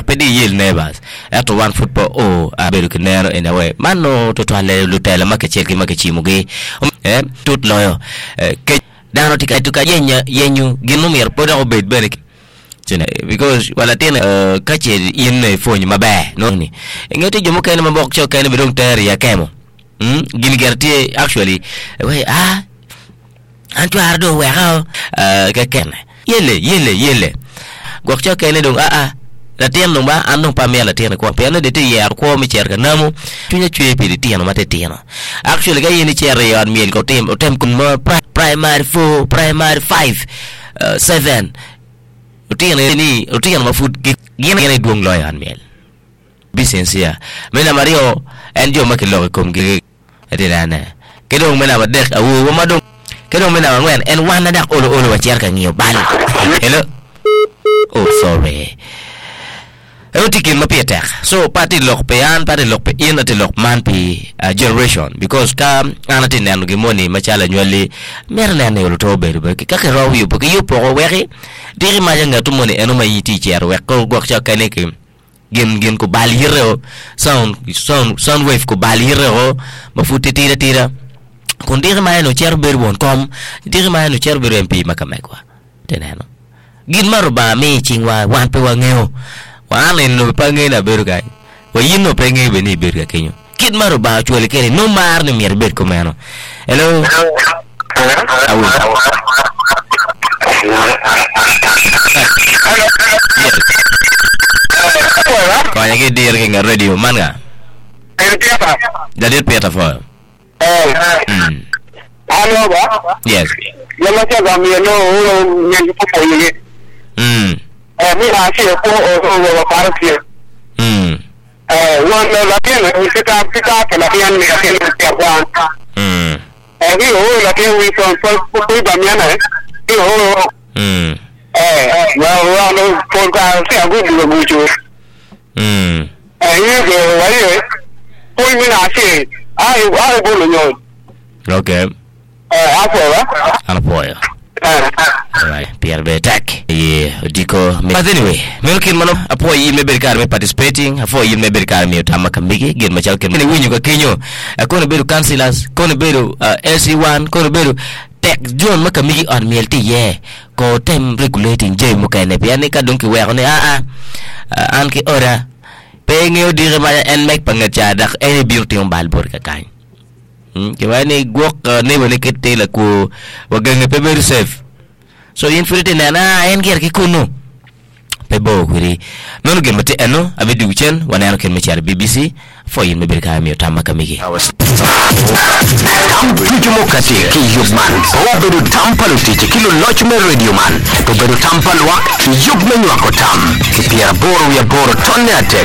pedi yil neighbors ato one football o abedo kinero in a way mano to ale lutela makecheki makechimugi tut loyo ke dano tika tuka yenyu ginumier poda obed bene because wala tena kache yin fonyi mabe no ni ngeti jomo kene mabok cho kene bidong teri ya kemo gini gertie actually we antu ardo we ha ka kene yele gok cho kene dong la tien dong ba andong pamela la tien ko pele de ti yar ko mi cher ka namo tunya chwe pe de tien ma te tien actually ga yini cher ya miel ko tem kun mo primary 4 primary 5 7 Utian ma food gene duong loyan mel bisensia mena mario enjo makelo kom ge edana kedong mena badek awu madong kedong mena ngwen en wana dak olo wa cher ka ngio bal hello oh sorry tikin mapietek so pati lok pe in ati lok man pi generation because ka anati nanu ge moni machala nyoli merle ne lo to be ka ka rawi bu ke yupo weri diri ma janga to moni eno mayiti cher we ko gok cha kane ke gen ko balire sound wave ko balire mafuti tira kon diri ma no cher ber won kom diri ma no cher ber mp makame kwa teneno gin maruba mi chingwa wan pe wa ngeo wane no pange na berga wa yino penge beni berga kenyo kid maro ba chwele kene no mar no mier ber komeno hello awu kaya ke dir ke radio manga jadi peta fo hello ba yes yalla cha ga mi no ngi po yi mira si ko o parque bueno la tiene kita la tiene mira que no aguanta la tiene por mañana no por que algo mucho que vaya pues mira si hay boludo okay apoya alright Pierre Betak diko but anyway melkin mano apo yi me berkar me participating afo yi me berkar me tamaka mbigi gen machal ken ni winyu ko kenyo kono beru councilors kono beru SC1 kono beru tek John makamigi on melti ko tem regulating je mo kay ne piani ka donki we ne an ki ora pengeo dire ma en mek pangacha dak beauty on balbor ka kan kiwani gok ne woni kete la ko wagang pe beru safe so infinity na en ger ki kuno pebo kuri non gen mate eno abedi uchen wana ken me char BBC fo yin me berka mi tamaka migi tujumo kati ki yubman o bedu tampalo tike kilo loch me radio man to bedu tampalo wa yubmen wa kotam ki pia boru ya boru tonne ate